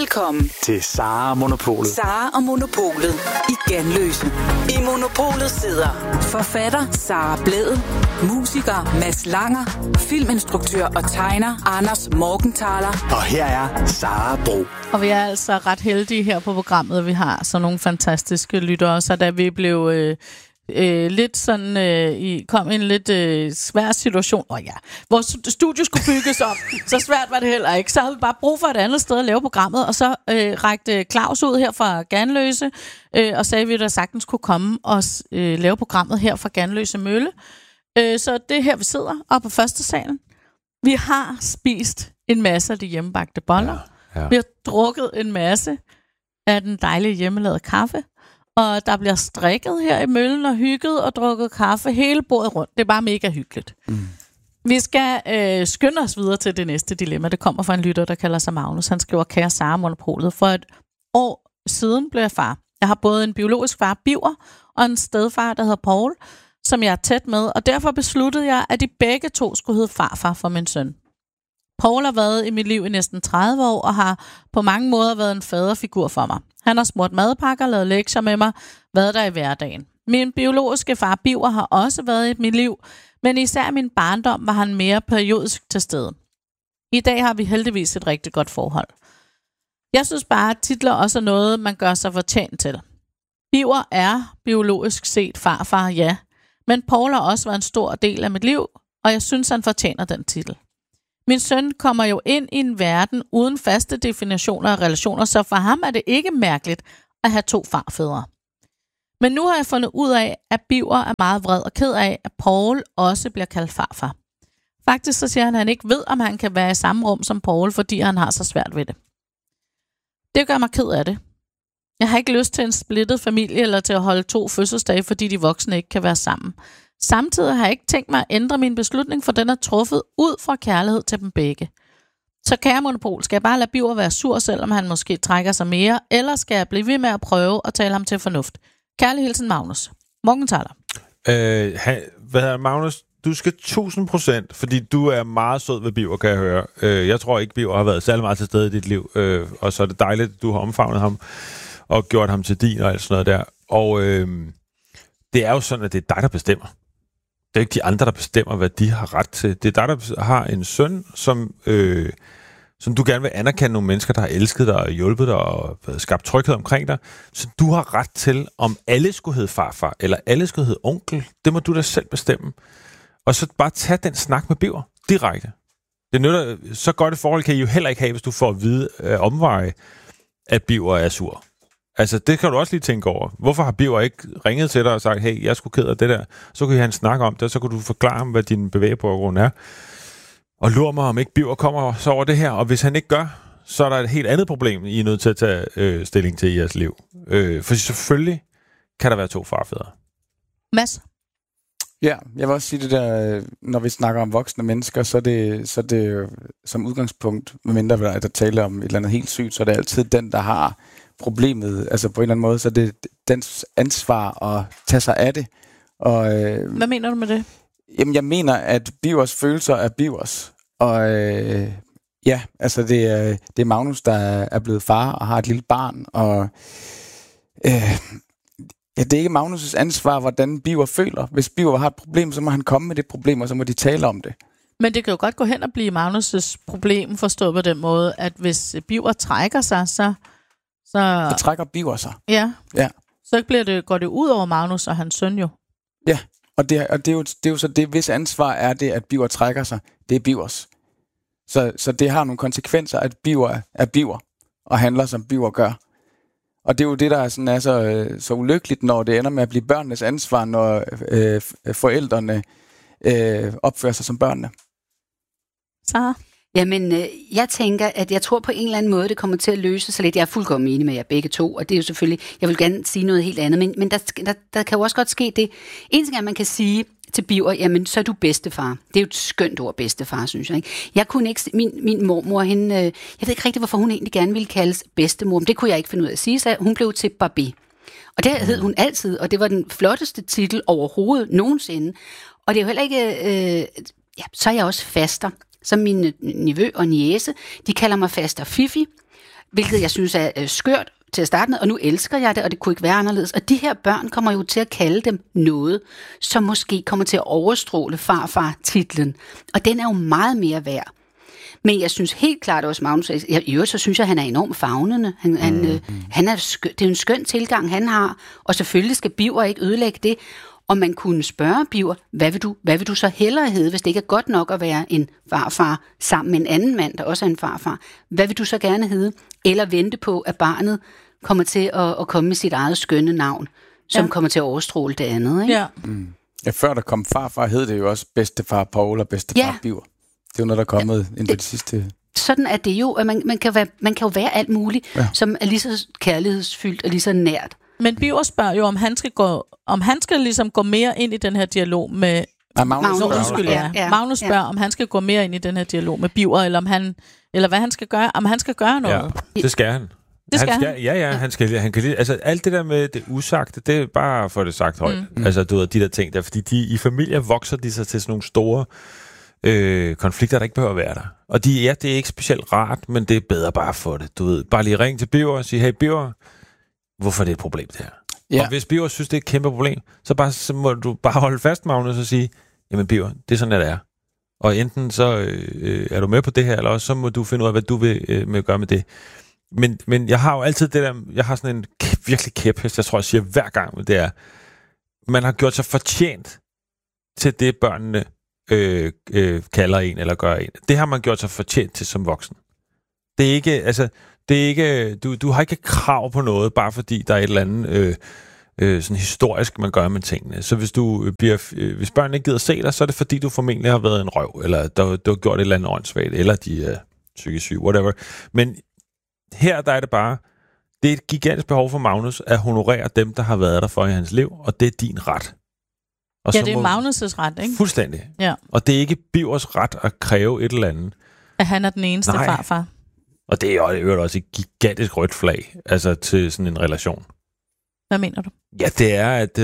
Velkommen til Sara og Monopolet. Sara og Monopolet i Ganløse. I Monopolet sidder forfatter Sara Blædel, musiker Mads Langer, filminstruktør og tegner Anders Morgenthaler. Og her er Sara Bro. Og vi er altså ret heldige her på programmet. Vi har så nogle fantastiske lyttere, så da vi blev lidt sådan, kom i en lidt svær situation. Vores studie skulle bygges op, så svært var det heller ikke. Så havde vi bare brug for et andet sted at lave programmet, og så rækte Claus ud her fra Ganløse, og sagde, at vi da sagtens kunne komme og lave programmet her fra Ganløse Mølle. Så det er her, vi sidder, oppe på første salen. Vi har spist en masse af de hjemmebagte boller. Ja. Vi har drukket en masse af den dejlige hjemmelavede kaffe. Og der bliver strikket her i møllen og hygget og drukket kaffe hele bordet rundt. Det er bare mega hyggeligt. Vi skal skynde os videre til det næste dilemma. Det kommer fra en lytter, der kalder sig Magnus. Han skriver, kære Sara Monopolet. For et år siden blev jeg far. Jeg har både en biologisk far, Biver, og en stedfar, der hedder Paul, som jeg er tæt med. Og derfor besluttede jeg, at de begge to skulle hedde farfar for min søn. Paul har været i mit liv i næsten 30 år, og har på mange måder været en faderfigur for mig. Han har smurt madpakker, lavet lektier med mig, været der i hverdagen. Min biologiske far, Biver, har også været i mit liv, men især i min barndom var han mere periodisk til stede. I dag har vi heldigvis et rigtig godt forhold. Jeg synes bare, at titler også er noget, man gør sig fortjent til. Biver er biologisk set farfar, ja, men Paul har også været en stor del af mit liv, og jeg synes, han fortjener den titel. Min søn kommer jo ind i en verden uden faste definitioner af relationer, så for ham er det ikke mærkeligt at have 2 farfædre. Men nu har jeg fundet ud af, at Biver er meget vred og ked af, at Paul også bliver kaldt farfar. Faktisk så siger han, at han ikke ved, om han kan være i samme rum som Paul, fordi han har så svært ved det. Det gør mig ked af det. Jeg har ikke lyst til en splittet familie eller til at holde 2 fødselsdage, fordi de voksne ikke kan være sammen. Samtidig har jeg ikke tænkt mig at ændre min beslutning, for den er truffet ud fra kærlighed til dem begge. Så kære Monopol, skal jeg bare lade Biver være sur, selvom han måske trækker sig mere, eller skal jeg blive ved med at prøve at tale ham til fornuft? Kærlig hilsen, Magnus. Morgenthaler. Magnus, du skal 1000%, fordi du er meget sød ved Biver, kan jeg høre. Jeg tror ikke, Biver har været særlig meget til stede i dit liv, og så er det dejligt, at du har omfavnet ham og gjort ham til din og alt sådan noget der. Og det er jo sådan, at det er dig, der bestemmer. Det er ikke de andre, der bestemmer, hvad de har ret til. Det er dig, der har en søn, som du gerne vil anerkende nogle mennesker, der har elsket dig og hjulpet dig og skabt tryghed omkring dig. Så du har ret til, om alle skulle hedde farfar, eller alle skulle hedde onkel. Det må du da selv bestemme. Og så bare tage den snak med Biver direkte. Det nytter, så godt et forhold kan I jo heller ikke have, hvis du får at vide omveje, at Biver er sur. Altså, det kan du også lige tænke over. Hvorfor har Biver ikke ringet til dig og sagt, hey, jeg er sgu ked af det der. Så kunne I have en snak om det, og så kunne du forklare ham, hvad din bevægegrund er. Og lur mig, om ikke Biver kommer så over det her. Og hvis han ikke gør, så er der et helt andet problem, I er nødt til at tage stilling til i jeres liv. For selvfølgelig kan der være 2 farfædre. Mads? Ja, jeg vil også sige det der, når vi snakker om voksne mennesker, så er det som udgangspunkt, medmindre der taler om et eller andet helt sygt, så er det altid den, der har problemet, altså på en eller anden måde, så det er dens ansvar at tage sig af det. Og, hvad mener du med det? Jamen, jeg mener, at Bivers følelser er Bivers. Og ja, altså det er Magnus, der er blevet far og har et lille barn, og ja, det er ikke Magnus' ansvar, hvordan Biver føler. Hvis Biver har et problem, så må han komme med det problem, og så må de tale om det. Men det kan jo godt gå hen og blive Magnus' problem, forstået på den måde, at hvis Biver trækker sig, så trækker Biver sig. Ja. Ja. Så går det ud over Magnus og hans søn jo. Ja, og det er jo så det, hvis ansvar er det, at Biver trækker sig, det er Bivers. Så det har nogle konsekvenser, at Biver er Biver, og handler som Biver gør. Og det er jo det, der er så ulykkeligt, når det ender med at blive børnenes ansvar, når forældrene opfører sig som børnene. Sara? Jamen, jeg tænker, at jeg tror på en eller anden måde, det kommer til at løse sig lidt. Jeg er fuldkommen enig med jer begge to, og det er jo selvfølgelig, jeg vil gerne sige noget helt andet, men der kan jo også godt ske det. En ting er, at man kan sige til Biver, jamen, så er du bedstefar. Det er jo et skønt ord, bedstefar, synes jeg. Ikke? Jeg kunne ikke, min mormor, hende, jeg ved ikke rigtig, hvorfor hun egentlig gerne ville kaldes bedstemor, men det kunne jeg ikke finde ud af at sige, så hun blev til Barbie. Og det hed hun altid, og det var den flotteste titel overhovedet nogensinde. Og det er jo heller ikke, så er jeg også faster. Som min nevø og niece, de kalder mig faster Fifi. hvilket jeg synes er skørt til at starte med, og nu elsker jeg det, og det kunne ikke være anderledes. Og de her børn kommer jo til at kalde dem noget, som måske kommer til at overstråle farfar-titlen. Og den er jo meget mere værd. Men jeg synes helt klart også, Magnus, i øvrigt så synes jeg, han er enormt favnende. Han er det er en skøn tilgang, han har, og selvfølgelig skal Birger ikke ødelægge det. Og man kunne spørge Birger, hvad vil du så hellere hedde, hvis det ikke er godt nok at være en farfar sammen med en anden mand, der også er en farfar? Hvad vil du så gerne hedde? Eller vente på, at barnet kommer til at komme med sit eget skønne navn, som kommer til at overstråle det andet, ikke? Ja. Ja, før der kom farfar, hed det jo også bedstefar Paul og bedstefar Birger. Det er jo noget, der er kommet inden for de sidste... Sådan er det jo, at man kan jo være alt muligt, som er lige så kærlighedsfyldt og lige så nært. Men Birger spørger jo, om han skal ligesom gå mere ind i den her dialog med... Magnus spørger, om han skal gå mere ind i den her dialog med Birger, eller hvad han skal gøre, om han skal gøre noget. Ja, det skal han. Han kan lide, altså alt det der med det usagte, det er bare at få det sagt højt. Altså du ved, de der ting der, fordi i familier vokser de sig til sådan nogle store konflikter, der ikke behøver at være der. Og det er ikke specielt rart, men det er bedre bare at få det. Du ved, bare lige ringe til Birger og sige, hey Birger, hvorfor er det et problem det her? Ja. Og hvis Birger synes, det er et kæmpe problem, så må du bare holde fast, Magnus, og sige, jamen Birger, det er sådan, at det er. Og enten så er du med på det her, eller også så må du finde ud af, hvad du vil gøre med det. Men jeg har jo altid det der, jeg har sådan en virkelig kæphest, jeg tror, jeg siger hver gang, det er, man har gjort sig fortjent til det, børnene kalder en eller gør en. Det har man gjort sig fortjent til som voksen. Det er ikke, altså, du har ikke krav på noget, bare fordi der er et eller andet sådan historisk, man gør med tingene. Så hvis børn ikke gider se dig, så er det fordi, du formentlig har været en røv, eller du har gjort et eller andet åndssvagt, eller de er psykisk syge, whatever. Men her, der er det bare, det er et gigantisk behov for Magnus at honorere dem, der har været der for i hans liv, og det er din ret. Og det er Magnus' ret, ikke? Fuldstændig. Ja. Og det er ikke Birgers ret at kræve et eller andet. At han er den eneste farfar. Og det er jo også et gigantisk rødt flag, altså til sådan en relation. Hvad mener du? Ja, det er, at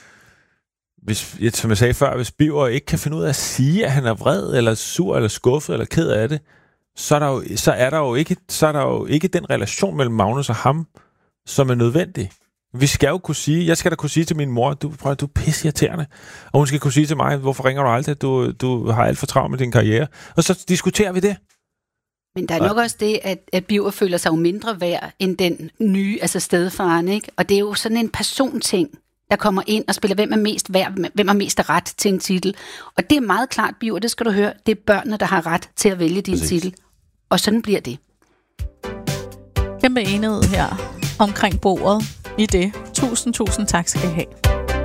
som jeg sagde før, hvis Birger ikke kan finde ud af at sige, at han er vred, eller sur, eller skuffet, eller ked af det, så er der jo ikke den relation mellem Magnus og ham, som er nødvendig. Vi skal jo kunne sige, jeg skal da kunne sige til min mor, du er pisseirriterende. Og hun skal kunne sige til mig, hvorfor ringer du aldrig? Du har alt for travlt med din karriere. Og så diskuterer vi det. Men der er nok også det, at Birger føler sig jo mindre værd end den nye, altså stedfaren, ikke? Og det er jo sådan en personting, der kommer ind og spiller, hvem er mest værd, hvem har mest ret til en titel. Og det er meget klart, Birger, det skal du høre, det er børnene, der har ret til at vælge din titel. Og sådan bliver det. Kæmpe enighed her omkring bordet i det. Tusind tak skal I have.